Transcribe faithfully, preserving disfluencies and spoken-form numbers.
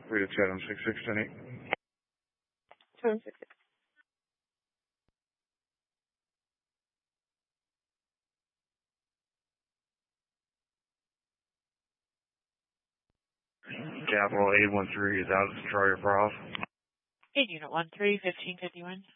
Read it, Chatham, six six ten eight. Chatham, six six. Capital eight one three is out to Charlie Prof. eight Unit one three, fifteen fifty-one.